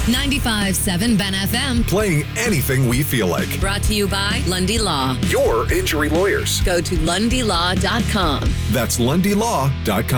95.7 Ben FM. Playing anything we feel like. Brought to you by Lundy Law. Your injury lawyers. Go to LundyLaw.com. That's LundyLaw.com.